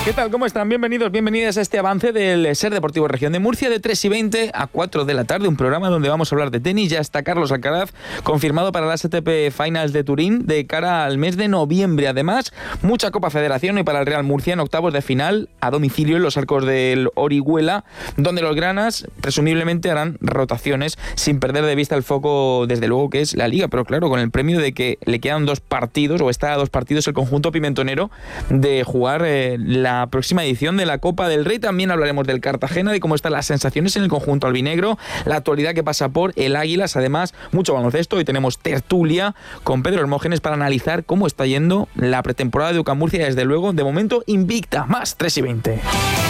¿Qué tal? ¿Cómo están? Bienvenidos, bienvenidas a este avance del Ser Deportivo Región de Murcia de 3:20 a 4 de la tarde, un programa donde vamos a hablar de tenis. Ya está Carlos Alcaraz confirmado para las ATP Finals de Turín de cara al mes de noviembre. Además, mucha Copa Federación y para el Real Murcia en octavos de final a domicilio en los Arcos del Orihuela, donde los granas presumiblemente harán rotaciones sin perder de vista el foco, desde luego, que es la Liga. Pero claro, con el premio de que le quedan 2 partidos, o está a 2 partidos el conjunto pimentonero de jugar la próxima edición de la Copa del Rey. También hablaremos del Cartagena, de cómo están las sensaciones en el conjunto albinegro, la actualidad que pasa por el Águilas. Además, mucho baloncesto. Hoy tenemos tertulia con Pedro Hermógenes para analizar cómo está yendo la pretemporada de UCAM Murcia, desde luego, de momento invicta. Más 3:20.